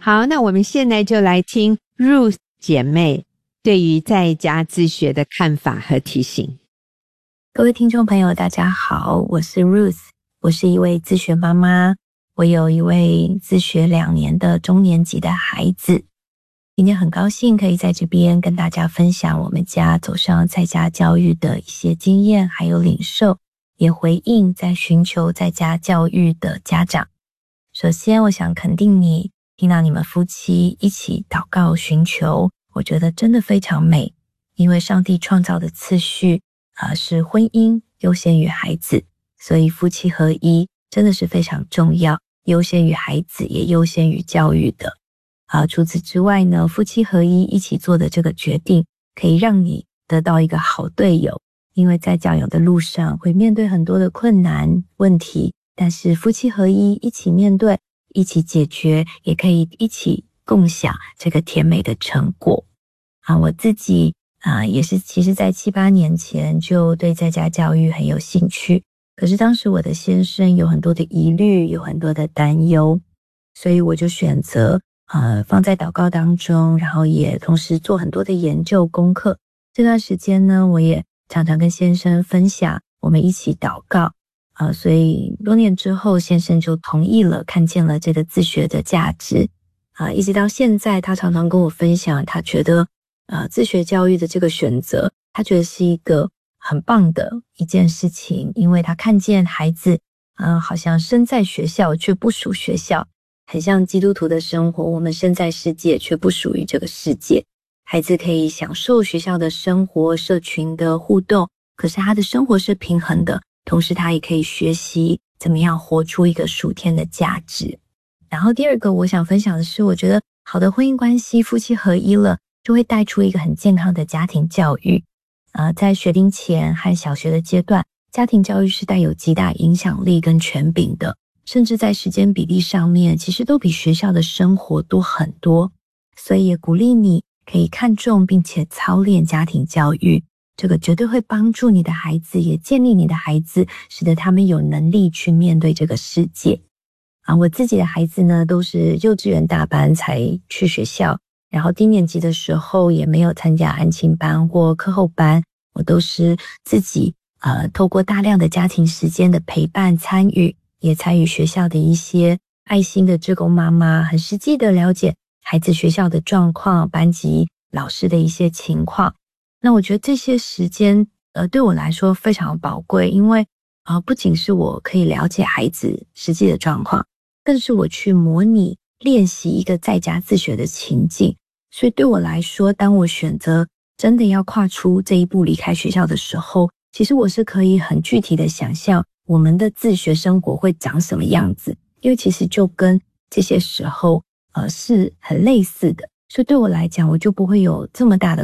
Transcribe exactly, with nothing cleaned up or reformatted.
好，那我们现在就来听 Ruth 姐妹对于在家自学的看法和提醒。 各位听众朋友大家好，我是 Ruth， 我是一位自学妈妈，我有一位自学两年的中年级的孩子。今天很高兴可以在这边跟大家分享我们家走上在家教育的一些经验还有领受，也回应在寻求在家教育的家长。首先我想肯定你听到你们夫妻一起祷告寻求，我觉得真的非常美，因为上帝创造的次序呃，是婚姻优先于孩子，所以夫妻合一真的是非常重要，优先于孩子也优先于教育的。啊，除此之外呢，夫妻合一一起做的这个决定可以让你得到一个好队友，因为在教养的路上会面对很多的困难问题，但是夫妻合一一起面对一起解决，也可以一起共享这个甜美的成果。啊，我自己啊也是其实在七八年前就对在家教育很有兴趣，可是当时我的先生有很多的疑虑，有很多的担忧，所以我就选择呃，放在祷告当中，然后也同时做很多的研究功课。这段时间呢，我也常常跟先生分享，我们一起祷告。呃，所以多年之后，先生就同意了，看见了这个自学的价值。啊、呃，一直到现在，他常常跟我分享，他觉得呃，自学教育的这个选择，他觉得是一个很棒的一件事情，因为他看见孩子，嗯、呃，好像身在学校却不属学校。很像基督徒的生活，我们身在世界却不属于这个世界。孩子可以享受学校的生活、社群的互动，可是他的生活是平衡的，同时他也可以学习怎么样活出一个属天的价值。然后第二个我想分享的是，我觉得好的婚姻关系，夫妻合一了，就会带出一个很健康的家庭教育。呃，在学龄前和小学的阶段，家庭教育是带有极大影响力跟权柄的。甚至在时间比例上面，其实都比学校的生活多很多，所以也鼓励你可以看重并且操练家庭教育，这个绝对会帮助你的孩子，也建立你的孩子，使得他们有能力去面对这个世界。啊，我自己的孩子呢，都是幼稚园大班才去学校，然后低年级的时候也没有参加安亲班或课后班，我都是自己呃，透过大量的家庭时间的陪伴参与，也参与学校的一些爱心的志工妈妈，很实际的了解孩子学校的状况，班级老师的一些情况。那我觉得这些时间呃，对我来说非常宝贵，因为呃，不仅是我可以了解孩子实际的状况，更是我去模拟练习一个在家自学的情境。所以对我来说，当我选择真的要跨出这一步离开学校的时候，其实我是可以很具体的想象我们的自学生活会长什么样子，因为其实就跟这些时候呃是很类似的，所以对我来讲，我就不会有这么大的